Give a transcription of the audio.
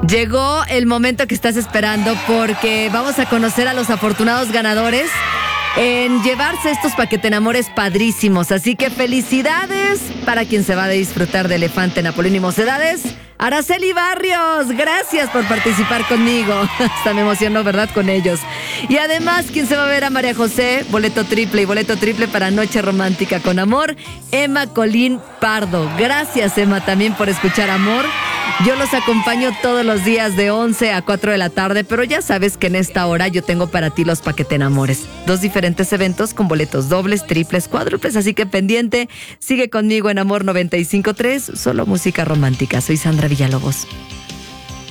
Llegó el momento que estás esperando porque vamos a conocer a los afortunados ganadores en llevarse estos paquetenamores padrísimos. Así que felicidades para quien se va a disfrutar de Elefante, Napoleón y Mocedades. Araceli Barrios, gracias por participar conmigo. Hasta me emocionó, ¿verdad? Con ellos. Y además, quien se va a ver a María José, boleto triple para Noche Romántica con Amor, Emma Colín Pardo. Gracias, Emma, también por escuchar Amor. Yo los acompaño todos los días de 11 a 4 de la tarde, pero ya sabes que en esta hora yo tengo para ti los paquetenamores. 2 diferentes eventos con boletos dobles, triples, cuádruples, así que pendiente, sigue conmigo en Amor 95.3, solo música romántica. Soy Sandra Villalobos.